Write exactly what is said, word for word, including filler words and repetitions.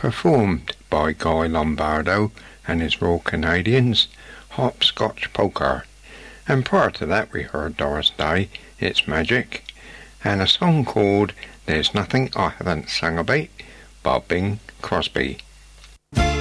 performed by Guy Lombardo and his Royal Canadians, Hopscotch Polka. And prior to that we heard Doris Day, It's Magic, and a song called There's Nothing I Haven't Sung About by Bing Crosby.